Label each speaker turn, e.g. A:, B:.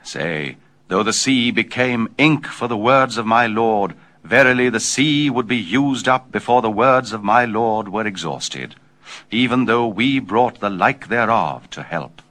A: Say, though the sea became ink for the words of my Lord, verily the sea would be used up before the words of my Lord were exhausted, even though we brought the like thereof to help.